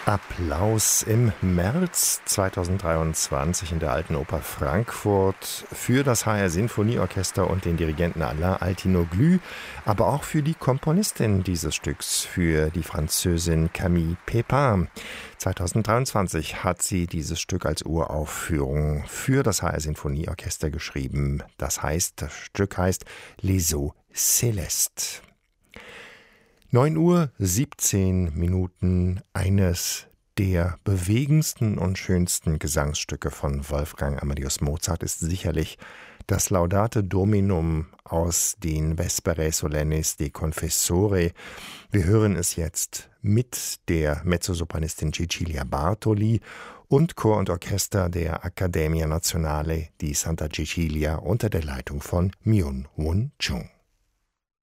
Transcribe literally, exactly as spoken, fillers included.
Applaus im März zweitausenddreiundzwanzig in der Alten Oper Frankfurt für das H R Sinfonieorchester und den Dirigenten Alain Altinoglu, aber auch für die Komponistin dieses Stücks, für die Französin Camille Pépin. zweitausenddreiundzwanzig hat sie dieses Stück als Uraufführung für das H R Sinfonieorchester geschrieben. Das heißt, das Stück heißt Les Eaux Célestes. neun Uhr siebzehn Minuten, eines der bewegendsten und schönsten Gesangsstücke von Wolfgang Amadeus Mozart ist sicherlich das Laudate Dominum aus den Vesperae Solennis de Confessore. Wir hören es jetzt mit der Mezzosopranistin Cecilia Bartoli und Chor und Orchester der Accademia Nazionale di Santa Cecilia unter der Leitung von Myung-Whun Chung.